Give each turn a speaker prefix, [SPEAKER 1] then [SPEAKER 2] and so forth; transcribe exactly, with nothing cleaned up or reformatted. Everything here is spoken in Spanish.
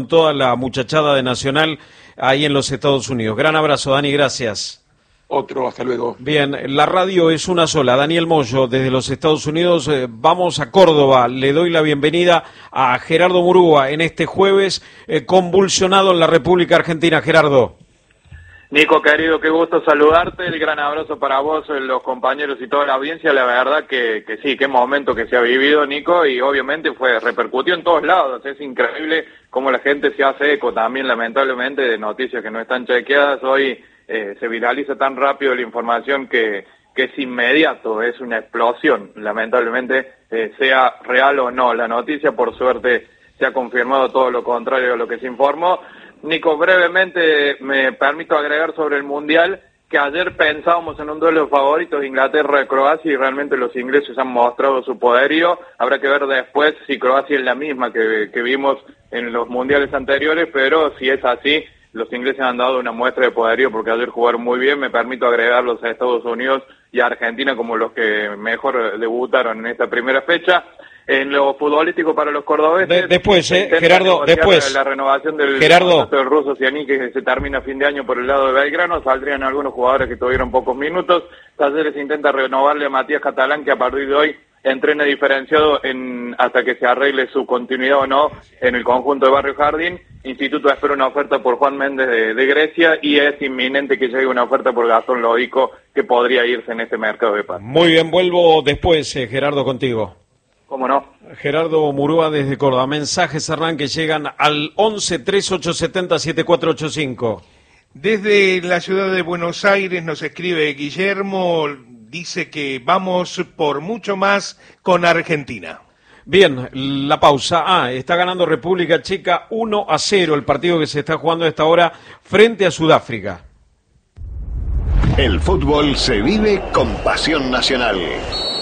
[SPEAKER 1] toda la muchachada de Nacional ahí en los Estados Unidos. Gran abrazo, Dani, gracias.
[SPEAKER 2] Otro, hasta luego.
[SPEAKER 1] Bien, la radio es una sola. Daniel Moyo, desde los Estados Unidos. Eh, vamos a Córdoba. Le doy la bienvenida a Gerardo Murúa en este jueves eh, convulsionado en la República Argentina. Gerardo.
[SPEAKER 3] Nico, querido, qué gusto saludarte. El gran abrazo para vos, los compañeros y toda la audiencia. La verdad que, que sí, qué momento que se ha vivido, Nico, y obviamente fue repercutió en todos lados. Es increíble cómo la gente se hace eco también, lamentablemente, de noticias que no están chequeadas. Hoy eh, se viraliza tan rápido la información que, que es inmediato, es una explosión. Lamentablemente, eh, sea real o no la noticia, por suerte se ha confirmado todo lo contrario a lo que se informó. Nico, brevemente me permito agregar sobre el Mundial que ayer pensábamos en un duelo de favoritos Inglaterra-Croacia y realmente los ingleses han mostrado su poderío. Habrá que ver después si Croacia es la misma que, que vimos en los mundiales anteriores, pero si es así, los ingleses han dado una muestra de poderío porque ayer jugaron muy bien. Me permito agregarlos a Estados Unidos y a Argentina como los que mejor debutaron en esta primera fecha. En lo futbolístico para los cordobeses...
[SPEAKER 1] De, después, eh, Gerardo, después...
[SPEAKER 3] La renovación del,
[SPEAKER 1] Gerardo.
[SPEAKER 3] del ruso Cianí, que se termina a fin de año por el lado de Belgrano, saldrían algunos jugadores que tuvieron pocos minutos. Talleres intenta renovarle a Matías Catalán, que a partir de hoy entrena diferenciado en hasta que se arregle su continuidad o no en el conjunto de Barrio Jardín. Instituto espera una oferta por Juan Méndez de, de Grecia y es inminente que llegue una oferta por Gastón Loico, que podría irse en este mercado de paz.
[SPEAKER 1] Muy bien, vuelvo después, eh, Gerardo, contigo.
[SPEAKER 3] ¿Cómo no?
[SPEAKER 1] Gerardo Murúa desde Córdoba. Mensajes, Hernán, que llegan al once, treinta y ocho setenta, setenta y cuatro ochenta y cinco.
[SPEAKER 4] Desde la ciudad de Buenos Aires nos escribe Guillermo, dice que vamos por mucho más con Argentina.
[SPEAKER 1] Bien, la pausa. Ah, está ganando República Checa uno a cero el partido que se está jugando a esta hora frente a Sudáfrica.
[SPEAKER 5] El fútbol se vive con pasión nacional.